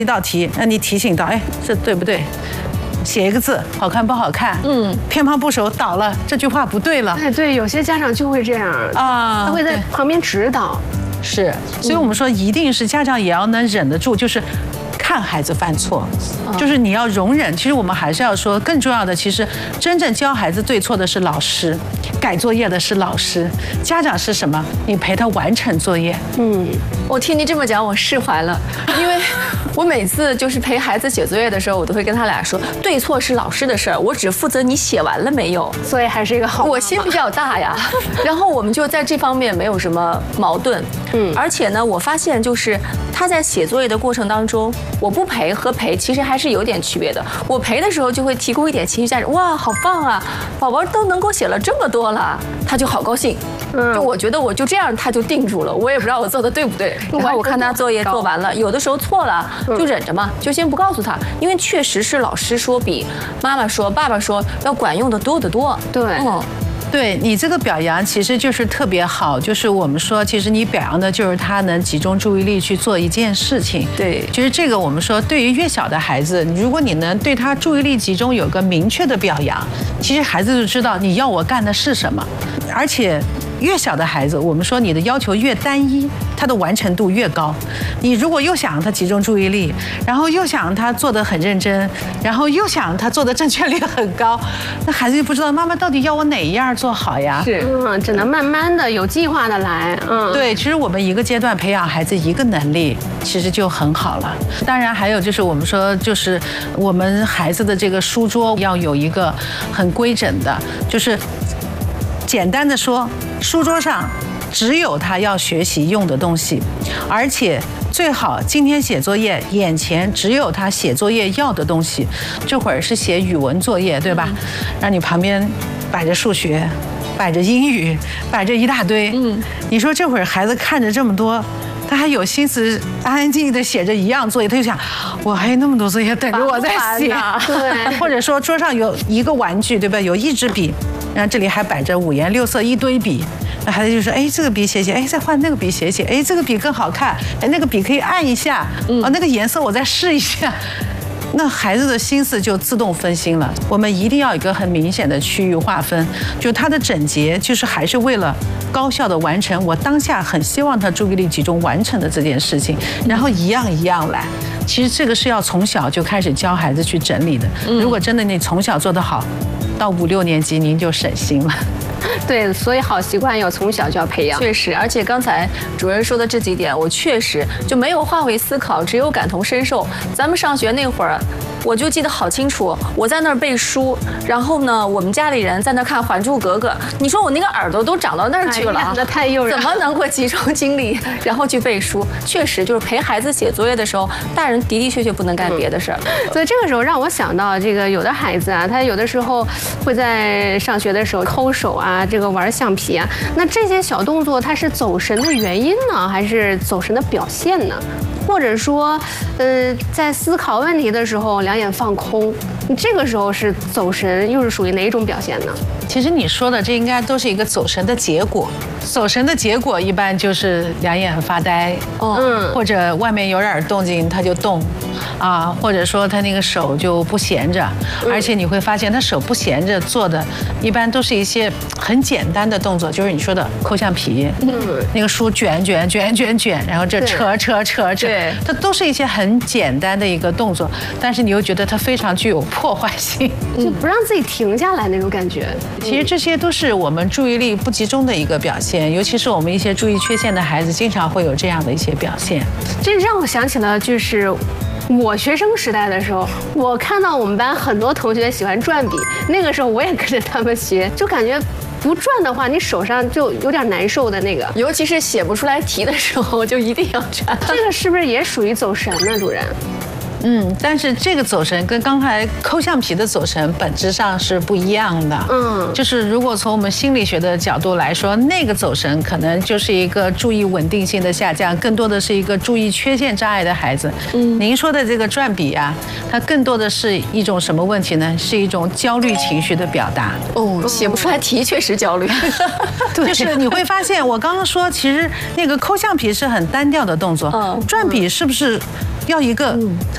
一道题，那你提醒到，哎，这对不对？写一个字，好看不好看？偏旁部首倒了，这句话不对了。 哎，对，有些家长就会这样啊，他会在旁边指导。 是，所以我们说，一定是家长也要能忍得住，就是看孩子犯错，就是你要容忍。其实我们还是要说，更重要的，其实真正教孩子对错的是老师，改作业的是老师，家长是什么？你陪他完成作业。 我听你这么讲，我释怀了，因为我每次就是陪孩子写作业的时候，我都会跟他俩说，对错是老师的事儿，我只负责你写完了没有。 所以还是一个好妈妈。 我心比较大呀，然后我们就在这方面没有什么矛盾。而且呢，我发现就是他在写作业的过程当中，我不陪和陪其实还是有点区别的。我陪的时候就会提供一点情绪价值，哇，好棒啊，宝宝都能够写了这么多了，他就好高兴。就我觉得我就这样他就定住了，我也不知道我做的对不对。然后我看他作业做完了，有的时候错了就忍着嘛，就先不告诉他，因为确实是老师说比妈妈说、爸爸说要管用的多得多。 对。 对你这个表扬其实就是特别好，就是我们说，其实你表扬的就是他能集中注意力去做一件事情。 对， 其实这个我们说，对于越小的孩子，如果你能对他注意力集中有个明确的表扬，其实孩子就知道你要我干的是什么。而且越小的孩子，我们说你的要求越单一，他的完成度越高。你如果又想让他集中注意力，然后又想让他做得很认真，然后又想他做的正确率很高，那孩子就不知道妈妈到底要我哪一样做好呀？ 是，只能慢慢的有计划的来。 对，其实我们一个阶段培养孩子一个能力，其实就很好了。当然还有就是我们说，就是我们孩子的这个书桌要有一个很规整的，就是简单的说，书桌上只有他要学习用的东西，而且最好今天写作业眼前只有他写作业要的东西。这会儿是写语文作业，对吧？让你旁边摆着数学，摆着英语，摆着一大堆。你说这会儿孩子看着这么多，他还有心思安安静静的写着一样作业，他就想，我还有那么多作业等着我在写。 对， 或者说桌上有一个玩具，对吧？有一支笔，然后这里还摆着五颜六色一堆笔。那孩子就说，哎，这个笔写写，哎，再换那个笔写写，哎，这个笔更好看，哎，那个笔可以按一下，那个颜色我再试一下。那孩子的心思就自动分心了。我们一定要有一个很明显的区域划分，就他的整洁，就是还是为了高效的完成我当下很希望他注意力集中完成的这件事情，然后一样一样来。其实这个是要从小就开始教孩子去整理的。如果真的你从小做得好，到5、6年级您就省心了。 对，所以好习惯要从小就要培养。 确实，而且刚才主任说的这几点，我确实就没有换位思考，只有感同身受。咱们上学那会儿，我就记得好清楚，我在那儿背书，然后呢，我们家里人在那看《还珠格格》，你说我那个耳朵都长到那儿去了， 那太诱人了， 怎么能够集中精力然后去背书？确实，就是陪孩子写作业的时候，大人的确不能干别的事儿。 所以这个时候让我想到，这个有的孩子啊，他有的时候会在上学的时候抠手啊，这个玩橡皮啊，那这些小动作，它是走神的原因呢，还是走神的表现呢？或者说，在思考问题的时候两眼放空，你这个时候是走神，又是属于哪一种表现呢？ 其实你说的这应该都是一个走神的结果。走神的结果一般就是两眼发呆，或者外面有点动静他就动，啊，或者说他那个手就不闲着，而且你会发现他手不闲着做的，一般都是一些很简单的动作，就是你说的抠橡皮，那个书卷，然后这扯， 对， 它都是一些很简单的一个动作，但是你又觉得它非常具有破坏性， 就不让自己停下来那种感觉。 其实这些都是我们注意力不集中的一个表现，尤其是我们一些注意缺陷的孩子，经常会有这样的一些表现。 这让我想起了就是我学生时代的时候，我看到我们班很多同学喜欢转笔，那个时候我也跟着他们学，就感觉不转的话，你手上就有点难受的那个， 尤其是写不出来题的时候，就一定要转。 这个是不是也属于走神呢，主任？ 但是这个走神跟刚才抠橡皮的走神本质上是不一样的。就是如果从我们心理学的角度来说，那个走神可能就是一个注意稳定性的下降，更多的是一个注意缺陷障碍的孩子。您说的这个转笔啊，它更多的是一种什么问题呢？是一种焦虑情绪的表达。 写不出来题确实焦虑。 就是你会发现，我刚刚说，其实那个抠橡皮是很单调的动作，转笔是不是要一个